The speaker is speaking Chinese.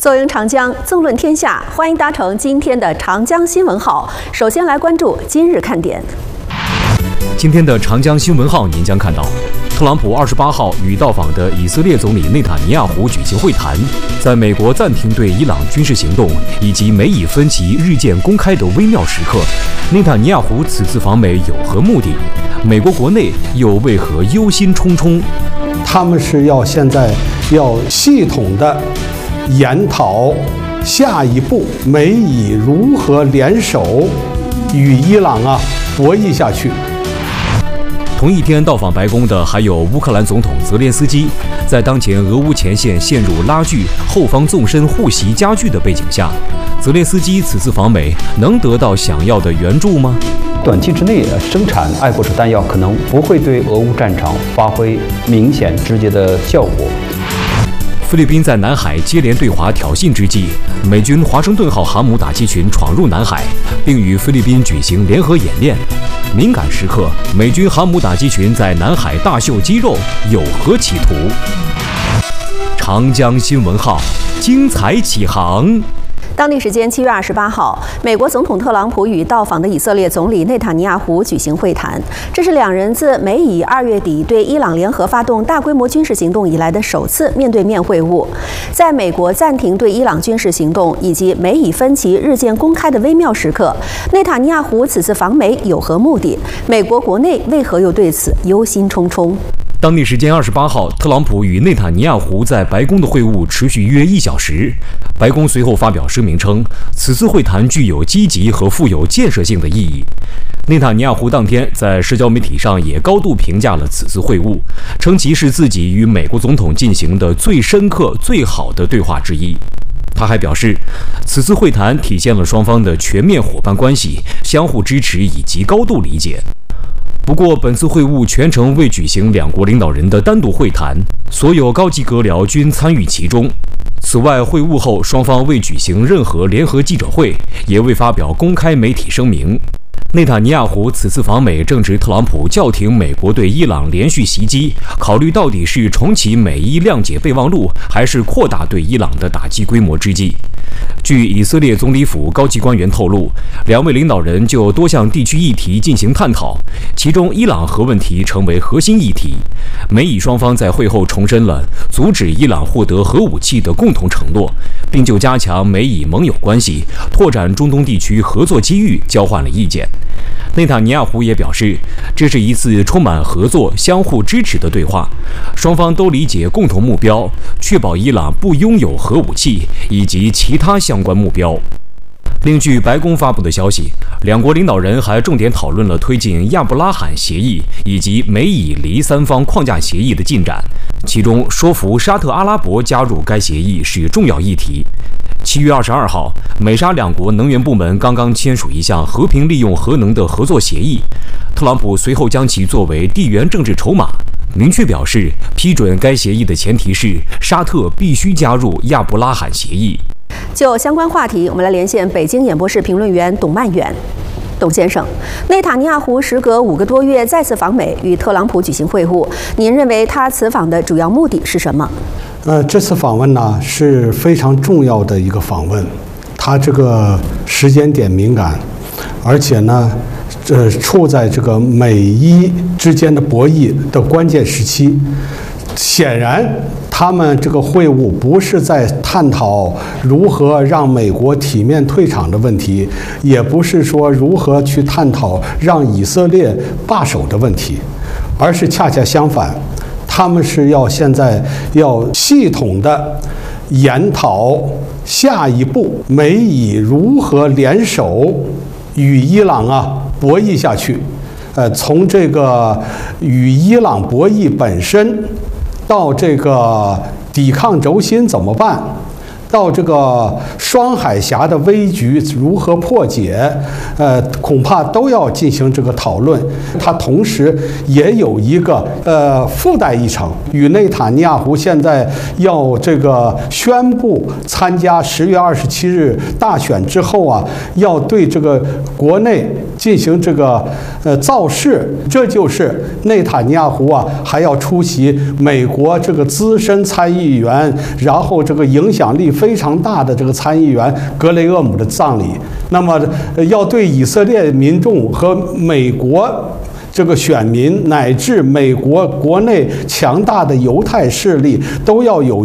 坐拥长江，纵论天下，欢迎搭乘今天的长江新闻号。首先来关注今日看点。 今天的长江新闻号，您将看到，特朗普28号与到访的以色列总理内塔尼亚胡举行会谈，在美国暂停对伊朗军事行动以及美以分歧日渐公开的微妙时刻，内塔尼亚胡此次访美有何目的？美国国内又为何忧心忡忡？ 他们是现在要系统的研讨下一步美以如何联手与伊朗博弈下去。 同一天到访白宫的还有乌克兰总统泽连斯基。在当前俄乌前线陷入拉锯、后方纵深互袭加剧的背景下，泽连斯基此次访美能得到想要的援助吗？ 短期之内生产爱国者弹药可能不会对俄乌战场发挥明显直接的效果。 菲律宾在南海接连对华挑衅之际，美军华盛顿号航母打击群闯入南海，并与菲律宾举行联合演练。敏感时刻，美军航母打击群在南海大秀肌肉，有何企图？长江新闻号，精彩启航。 当地时间7月28号，美国总统特朗普与到访的以色列总理内塔尼亚胡举行会谈，这是两人自美以2月底对伊朗联合发动大规模军事行动以来的首次面对面会晤。在美国暂停对伊朗军事行动以及美以分歧日渐公开的微妙时刻，内塔尼亚胡此次访美有何目的？美国国内为何又对此忧心忡忡？ 当地时间28号，特朗普与内塔尼亚胡在白宫的会晤持续约1小时。白宫随后发表声明称，此次会谈具有积极和富有建设性的意义。内塔尼亚胡当天在社交媒体上也高度评价了此次会晤，称其是自己与美国总统进行的最深刻、最好的对话之一。他还表示，此次会谈体现了双方的全面伙伴关系、相互支持以及高度理解。不过，本次会晤全程未举行两国领导人的单独会谈，所有高级阁僚均参与其中。此外，会晤后双方未举行任何联合记者会，也未发表公开媒体声明。内塔尼亚胡此次访美正值特朗普叫停美国对伊朗连续袭击，考虑到底是重启美伊谅解备忘录，还是扩大对伊朗的打击规模之际。据以色列总理府高级官员透露，两位领导人就多项地区议题进行探讨，其中伊朗核问题成为核心议题。美以双方在会后重申了阻止伊朗获得核武器的共同承诺，并就加强美以盟友关系、拓展中东地区合作机遇交换了意见。内塔尼亚胡也表示，这是一次充满合作、相互支持的对话，双方都理解共同目标，确保伊朗不拥有核武器以及其他相关目标。另据白宫发布的消息，两国领导人还重点讨论了推进亚伯拉罕协议以及美以黎三方框架协议的进展，其中说服沙特阿拉伯加入该协议是重要议题。7月22号，美沙两国能源部门刚刚签署一项和平利用核能的合作协议，特朗普随后将其作为地缘政治筹码，明确表示批准该协议的前提是沙特必须加入亚伯拉罕协议。 就相关话题，我们来连线北京演播室评论员董曼远。董先生，内塔尼亚胡时隔5个多月再次访美，与特朗普举行会晤，您认为他此访的主要目的是什么？ 这次访问呢是非常重要的一个访问，它这个时间点敏感，而且呢，处在这个美伊之间的博弈的关键时期。显然，他们这个会晤不是在探讨如何让美国体面退场的问题，也不是说如何去探讨让以色列罢手的问题，而是恰恰相反，他们是现在要系统的研讨下一步美以如何联手与伊朗博弈下去。从这个与伊朗博弈本身，到这个抵抗轴心怎么办，到这个双海峡的危局如何破解，恐怕都要进行这个讨论。它同时也有一个附带议程，与内塔尼亚胡现在要这个宣布参加10月27日大选之后要对这个国内进行这个造势，这就是内塔尼亚胡还要出席美国这个资深参议员，然后这个影响力非常大的这个参议员格雷厄姆的葬礼。那么，要对以色列民众和美国这个选民乃至美国国内强大的犹太势力都要有